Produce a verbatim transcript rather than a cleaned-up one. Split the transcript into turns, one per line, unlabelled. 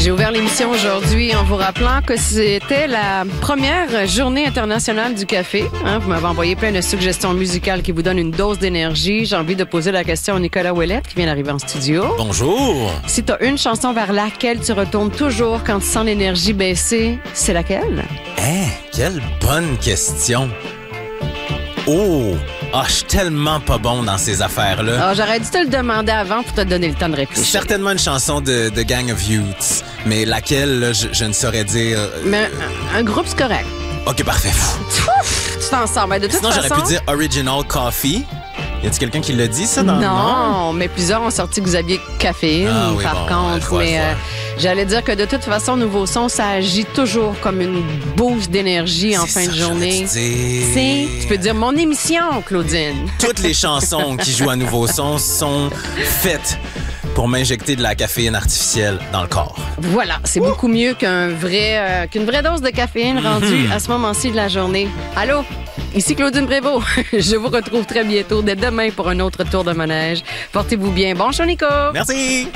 J'ai ouvert l'émission aujourd'hui en vous rappelant que c'était la première journée internationale du café. Hein, vous m'avez envoyé plein de suggestions musicales qui vous donnent une dose d'énergie. J'ai envie de poser la question à Nicolas Ouellette qui vient d'arriver en studio.
Bonjour.
Si tu as une chanson vers laquelle tu retournes toujours quand tu sens l'énergie baisser, c'est laquelle?
Hein, quelle bonne question. Oh, ah, je suis tellement pas bon dans ces affaires-là.
Ah, j'aurais dû te le demander avant pour te donner le temps de réfléchir.
Certainement une chanson de, de Gang of Youths, mais laquelle, là, je, je ne saurais dire. Euh,
Mais un, un groupe, c'est correct.
OK, parfait.
Ouf, tu t'en sors. Mais de toute
Sinon,
façon...
j'aurais pu dire Original Coffee. Y a-t-il quelqu'un qui l'a dit, ça? Dans
Non, mais plusieurs ont sorti Xavier Caféine,
Ah oui,
par
bon,
contre.
ouais, je vois,
mais
je vois.
euh, j'allais dire que de toute façon, Nouveau Son, ça agit toujours comme une boost d'énergie en
C'est
fin de
ça,
journée.
j'aurais dû dire.
C'est, tu peux dire mon émission, Claudine.
Toutes les chansons qui jouent à Nouveau Son sont faites pour m'injecter de la caféine artificielle dans le corps.
Voilà, c'est beaucoup mieux qu'un vrai, euh, qu'une vraie dose de caféine rendue à ce moment-ci de la journée. Allô? Ici Claudine Prévost. Je vous retrouve très bientôt, dès demain, pour un autre tour de manège. Portez-vous bien. Bon show, Nico!
Merci!